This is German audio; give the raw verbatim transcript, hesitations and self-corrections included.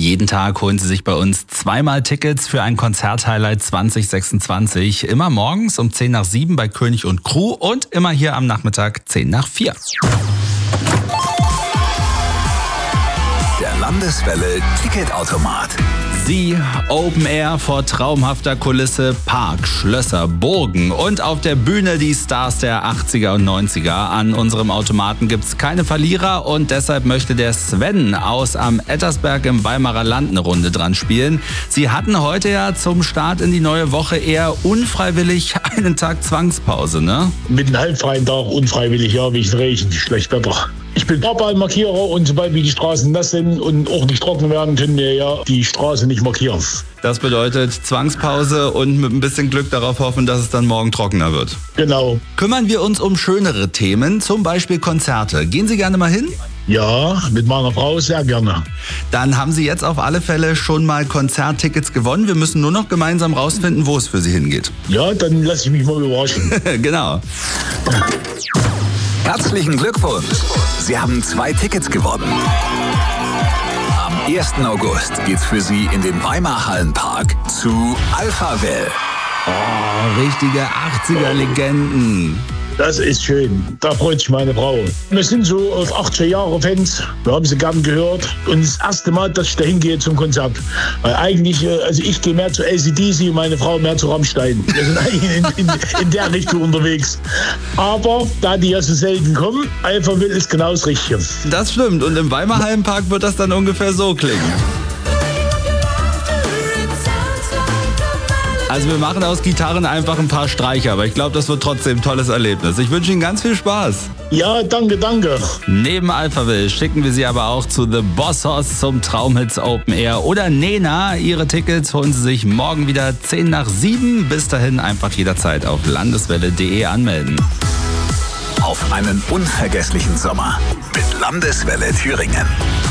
Jeden Tag holen Sie sich bei uns zweimal Tickets für ein Konzerthighlight zwanzig sechsundzwanzig. Immer morgens um zehn nach sieben bei König und Crew und immer hier am Nachmittag zehn nach vier. Der Landeswelle Ticketautomat. Sie, Open Air vor traumhafter Kulisse, Park, Schlösser, Burgen und auf der Bühne die Stars der achtziger und neunziger. An unserem Automaten gibt's keine Verlierer und deshalb möchte der Sven aus am Ettersberg im Weimarer Land eine Runde dran spielen. Sie hatten heute ja zum Start in die neue Woche eher unfreiwillig einen Tag Zwangspause, ne? Mit einem halbfreien Tag unfreiwillig, ja, wie es Regen, schlecht Wetter. Ich bin Fahrballmarkierer und sobald wie die Straßen nass sind und auch nicht trocken werden, können wir ja die Straße nicht markieren. Das bedeutet Zwangspause und mit ein bisschen Glück darauf hoffen, dass es dann morgen trockener wird. Genau. Kümmern wir uns um schönere Themen, zum Beispiel Konzerte. Gehen Sie gerne mal hin? Ja, mit meiner Frau sehr gerne. Dann haben Sie jetzt auf alle Fälle schon mal Konzerttickets gewonnen. Wir müssen nur noch gemeinsam rausfinden, wo es für Sie hingeht. Ja, dann lasse ich mich mal überraschen. Genau. Herzlichen Glückwunsch! Sie haben zwei Tickets gewonnen. Am ersten August geht's für Sie in den Weimar-Hallenpark zu Alphaville. Oh, richtige achtziger-Legenden. Das ist schön. Da freut sich meine Frau. Wir sind so auf achtziger Jahre Fans. Wir haben sie gern gehört. Und das erste Mal, dass ich da hingehe zum Konzert. Weil eigentlich, also ich gehe mehr zu A C D C und meine Frau mehr zu Rammstein. Wir sind eigentlich in, in, in der Richtung unterwegs. Aber da die ja so selten kommen, Alphaville ist genau das Richtige. Das stimmt. Und im Weimarer Hallenpark wird das dann ungefähr so klingen. Also wir machen aus Gitarren einfach ein paar Streicher, aber ich glaube, das wird trotzdem ein tolles Erlebnis. Ich wünsche Ihnen ganz viel Spaß. Ja, danke, danke. Neben Alphaville schicken wir Sie aber auch zu The Boss Hoss zum Traumhits Open Air oder Nena. Ihre Tickets holen Sie sich morgen wieder zehn nach sieben. Bis dahin einfach jederzeit auf landeswelle punkt de anmelden. Auf einen unvergesslichen Sommer mit Landeswelle Thüringen.